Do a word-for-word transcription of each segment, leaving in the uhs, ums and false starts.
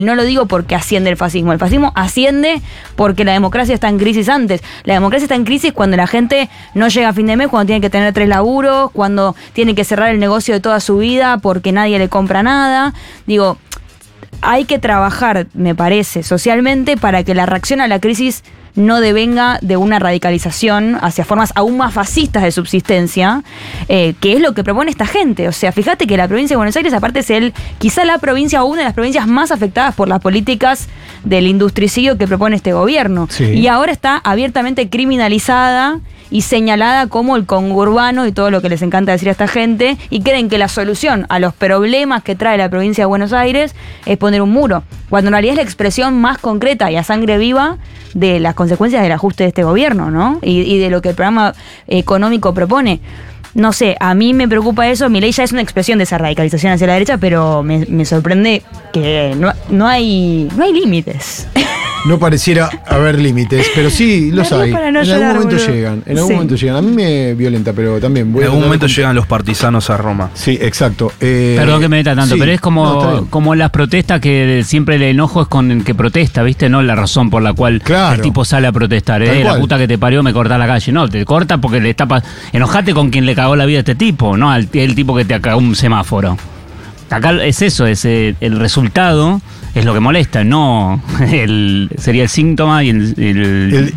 No lo digo porque asciende el fascismo. El fascismo asciende porque la democracia está en crisis antes. La democracia está en crisis cuando la gente no llega a fin de mes, cuando tiene que tener tres laburos, cuando tiene que cerrar el negocio de toda su vida porque nadie le compra nada. Digo, hay que trabajar, me parece, socialmente para que la reacción a la crisis no devenga de una radicalización hacia formas aún más fascistas de subsistencia, eh, que es lo que propone esta gente. O sea, fíjate que la provincia de Buenos Aires, aparte, es el, quizá la provincia o una de las provincias más afectadas por las políticas del industricidio que propone este gobierno. Sí. Y ahora está abiertamente criminalizada y señalada como el conurbano y todo lo que les encanta decir a esta gente, y creen que la solución a los problemas que trae la provincia de Buenos Aires es poner un muro, cuando en realidad es la expresión más concreta y a sangre viva de las consecuencias del ajuste de este gobierno, ¿no? Y, y de lo que el programa económico propone. No sé, a mí me preocupa eso. Milei ya es una expresión de esa radicalización hacia la derecha, pero me, me sorprende que no, no hay no hay límites. No pareciera haber límites, pero sí los hay. Para no en llorar, algún momento boludo. llegan. En algún Sí. momento llegan. A mí me violenta, pero también voy En a algún tratar momento de- llegan los partisanos a Roma. Sí, exacto. Eh, Perdón que me meta tanto, sí. pero es como, No, está bien. como las protestas que siempre el enojo es con el que protesta, ¿viste? No la razón por la cual Claro. el tipo sale a protestar. Tal Eh, la cual. puta que te parió me corta la calle. No, te corta porque le está pa- enojate con quien le cagó la vida a este tipo, no al el tipo que te cagó un semáforo. Acá es eso, es eh, el resultado es lo que molesta, no el sería el síntoma y el, el- El-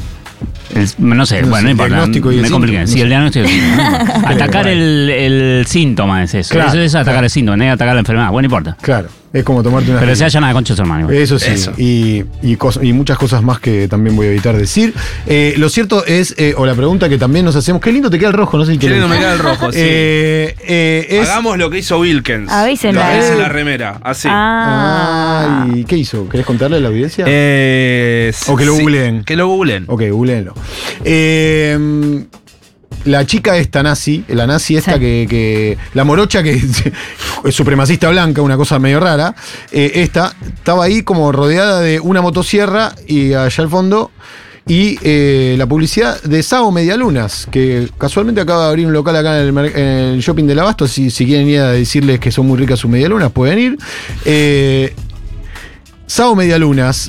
el- no sé, No bueno, sé, no el importa, diagnóstico y el me compliqué. síntoma, Sí, no el sé. diagnóstico y el síntoma. ¿no? Atacar el, el síntoma es eso. Claro, eso es atacar claro. el síntoma, no es atacar la enfermedad. Bueno, no importa. Claro, es como tomarte una. Pero se hallan a la concha de su hermano. igual. Eso sí, Eso. Y, y, cos- y muchas cosas más que también voy a evitar decir. Eh, lo cierto es, eh, o la pregunta que también nos hacemos, qué lindo te queda el rojo, no sé si Qué te lindo gusta. me queda el rojo, sí. Eh, eh, es, Hagamos lo que hizo Wilkens. Avísenla. Lo que dice la remera, así. Ah. Ay, ¿qué hizo? ¿Querés contarle a la audiencia? Eh, O que lo sí, googleen. Que lo googleen. Ok, googleenlo. Eh, la chica esta nazi, la nazi esta Sí. que, que- la morocha que es supremacista blanca, una cosa medio rara, eh, esta estaba ahí como rodeada de una motosierra y allá al fondo, y eh, la publicidad de Sao Medialunas, que casualmente acaba de abrir un local acá en el, mer- en el shopping del Abasto. Si, si quieren ir a decirles que son muy ricas sus medialunas, pueden ir. Eh, Sao Medialunas,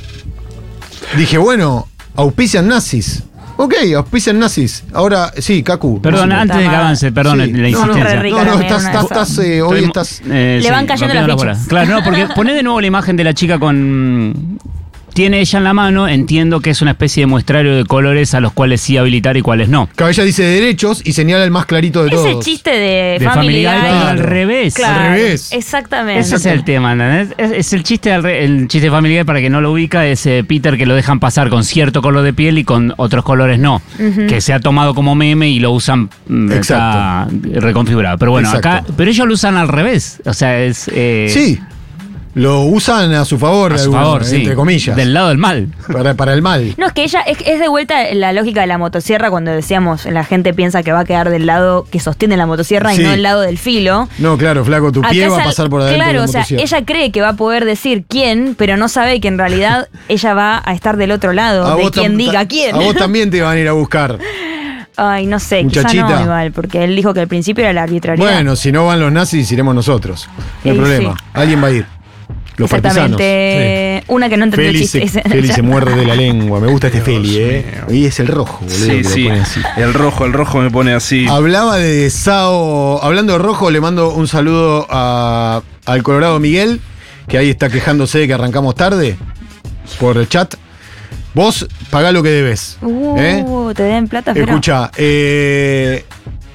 dije, bueno, auspician nazis. Ok, auspician nazis. Ahora, sí, Kaku. Perdón, no sé. antes de que avance, perdón Sí. la No, no, insistencia. re rica No, no, la estás, medialuna estás, esa. estás, eh, hoy Estoy- estás. eh, Le van cayendo rompiendo las bolas. fichas. Claro, no, porque poné de nuevo la imagen de la chica con... Tiene ella en la mano, entiendo que es una especie de muestrario de colores a los cuales sí habilitar y cuales no. Claro, ella dice derechos y señala el más clarito de todos. Ese chiste de, De Family Family Guy, Guy. pero al revés. Claro, Al revés. Exactamente. Ese es el tema, ¿entendés? Es, es el chiste al re- el chiste familiar, para que no lo ubica, es eh, Peter que lo dejan pasar con cierto color de piel y con otros colores no. Que se ha tomado como meme y lo usan mm, está reconfigurado. Pero bueno, Exacto. acá, pero ellos lo usan al revés. O sea, es eh, Sí. Lo usan a su favor, a de su alguna- favor, sí. entre comillas. Del lado del mal. Para, para el mal. No, es que ella es, es de vuelta la lógica de la motosierra cuando decíamos la gente piensa que va a quedar del lado que sostiene la motosierra Sí. y no del lado del filo. No, claro, flaco, tu Acá pie es va a al- pasar por adentro. Claro, de la o sea, motosierra. ella cree que va a poder decir quién, pero no sabe que en realidad ella va a estar del otro lado, A de vos quien tam- diga ta- quién. A vos también te van a ir a buscar. Ay, no sé, quizá Muchachita. no igual, porque él dijo que al principio era la arbitrariedad. Bueno, si no van los nazis, iremos nosotros. No hay Y problema. sí. Alguien va a ir. Los partisanos. Exactamente. Una que no entendió Feli el chiste. se, Feli se muerde de la lengua. Me gusta este Feli, ¿eh? Y es el rojo, boludo. Sí, que lo sí. pone así. El rojo, el rojo me pone así. Hablaba de Sao. Hablando de rojo, le mando un saludo a- al Colorado Miguel, que ahí está quejándose de que arrancamos tarde por el chat. Vos pagá lo que debes. Uh, ¿eh? te den plata, pero. Escucha, eh,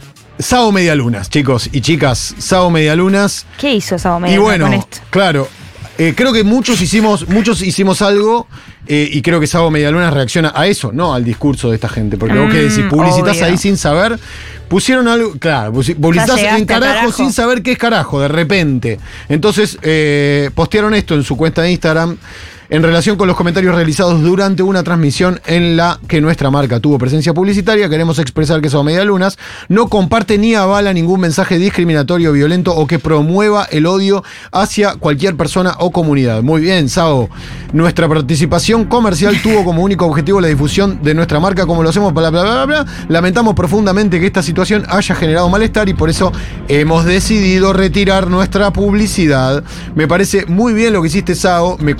Sao Medialunas, chicos y chicas. Sao Medialunas. ¿Qué hizo esa Y bueno, claro, eh, creo que muchos hicimos, muchos hicimos algo eh, y creo que Sao Medialunas reacciona a eso, no al discurso de esta gente. Porque vos que decís, Mm, publicitas obvio. ahí sin saber, pusieron algo, claro, pusi- publicitás llegaste en a carajo, carajo. sin saber qué es carajo, de repente. Entonces, eh, postearon esto en su cuenta de Instagram en relación con los comentarios realizados durante una transmisión en la que nuestra marca tuvo presencia publicitaria. Queremos expresar que Sao Medialunas no comparte ni avala ningún mensaje discriminatorio, violento o que promueva el odio hacia cualquier persona o comunidad. Muy bien, Sao. Nuestra participación acción comercial tuvo como único objetivo la difusión de nuestra marca, como lo hacemos, bla, bla, bla, bla. Lamentamos profundamente que esta situación haya generado malestar y por eso hemos decidido retirar nuestra publicidad. Me parece muy bien lo que hiciste, Sao. Me